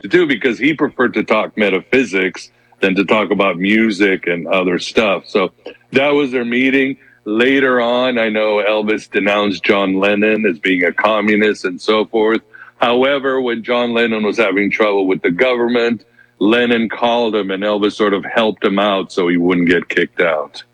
to do because he preferred to talk metaphysics than to talk about music and other stuff. So that was their meeting. Later on, I know Elvis denounced John Lennon as being a communist and so forth. However, when John Lennon was having trouble with the government, Lennon called him and Elvis sort of helped him out so he wouldn't get kicked out.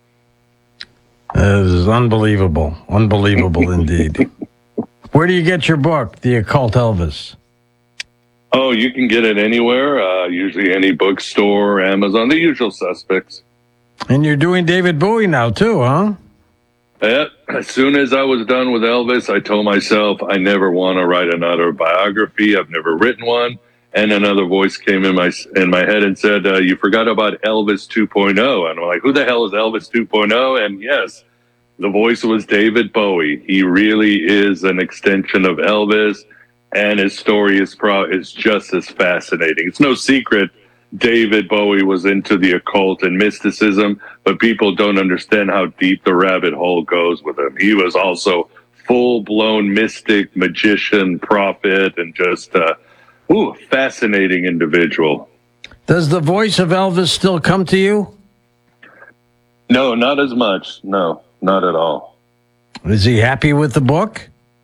This is unbelievable. Unbelievable indeed. Where do you get your book, The Occult Elvis? Oh, you can get it anywhere, usually any bookstore, Amazon, the usual suspects. And you're doing David Bowie now too, huh? Yeah. As soon as I was done with Elvis, I told myself I never want to write another biography. I've never written one. And another voice came in my head and said, you forgot about Elvis 2.0. And I'm like, who the hell is Elvis 2.0? And yes, the voice was David Bowie. He really is an extension of Elvis, and his story is just as fascinating. It's no secret David Bowie was into the occult and mysticism, but people don't understand how deep the rabbit hole goes with him. He was also full-blown mystic, magician, prophet, and just fascinating individual. Does the voice of Elvis still come to you? No, not as much. No, not at all. Is he happy with the book?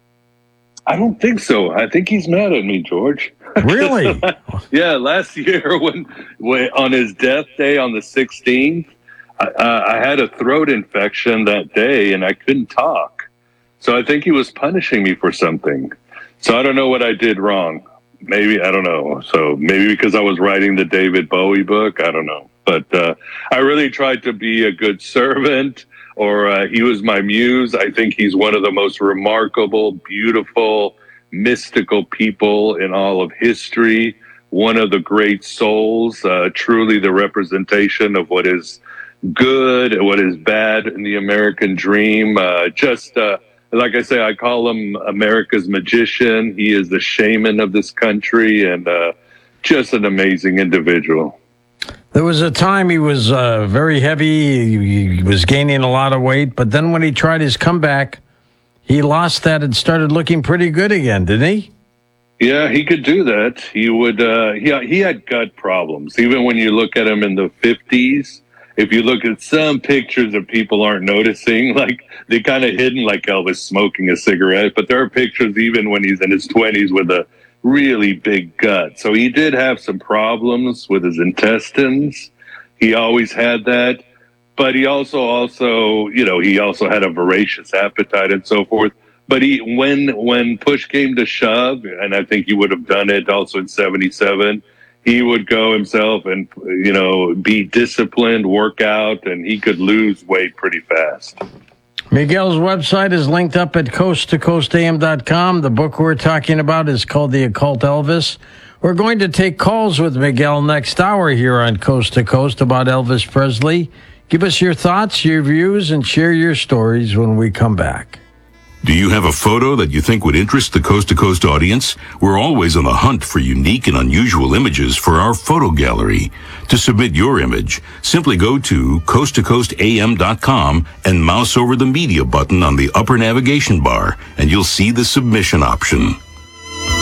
I don't think so. I think he's mad at me, George. Really? Yeah, last year when on his death day on the 16th, I had a throat infection that day and I couldn't talk. So I think he was punishing me for something. So I don't know what I did wrong. Maybe, I don't know. So maybe because I was writing the David Bowie book, I don't know. But I really tried to be a good servant, or he was my muse. I think he's one of the most remarkable, beautiful, mystical people in all of history. One of the great souls, truly the representation of what is good and what is bad in the American dream. Like I say, I call him America's magician. He is the shaman of this country and just an amazing individual. There was a time he was very heavy. He was gaining a lot of weight, but then when he tried his comeback, he lost that and started looking pretty good again, didn't he? Yeah, he could do that. He would. He had gut problems. Even when you look at him in the 50s, if you look at some pictures that people aren't noticing, like they kind of hidden, like Elvis smoking a cigarette, but there are pictures even when he's in his 20s with a really big gut. So he did have some problems with his intestines. He always had that, but he also, he also had a voracious appetite and so forth. But when push came to shove, and I think he would have done it also in 77, he would go himself and, be disciplined, work out, and he could lose weight pretty fast. Miguel's website is linked up at coasttocoastam.com. The book we're talking about is called The Occult Elvis. We're going to take calls with Miguel next hour here on Coast to Coast about Elvis Presley. Give us your thoughts, your views, and share your stories when we come back. Do you have a photo that you think would interest the Coast to Coast audience? We're always on the hunt for unique and unusual images for our photo gallery. To submit your image, simply go to coasttocoastam.com and mouse over the media button on the upper navigation bar, and you'll see the submission option.